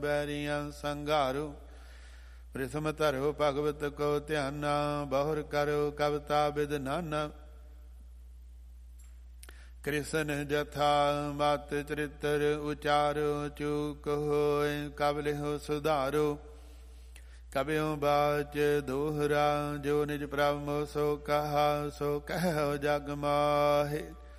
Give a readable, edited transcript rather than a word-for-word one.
ਬੈਰੀਆਂ ਸੰਘਾਰੋ। ਪ੍ਰਿਥਮ ਧਰੋ ਭਗਵਤ ਕੋ ਧਿਆਨਾ, ਬਹੁਰ ਕਰੋ ਕਵਿਤਾ ਬਿਦ ਨਾਨਾ। ਕ੍ਰਿਸ਼ਨ ਜਥਾ ਮਤ ਚਰਿਤਰ ਉਚਾਰੋ, ਚੂਕ ਹੋਇ ਕਬ ਲਿਹੁ ਸੁਧਾਰੋ। ਕਬਿਉ ਬਾਚ ਦੋਹਰਾ, ਜੋ ਨਿਜ ਪ੍ਰਭ ਮੋਹ ਸੋ ਕਹਾ, ਸੋ ਕਹਿ ਜਗ ਮਾਹੇ।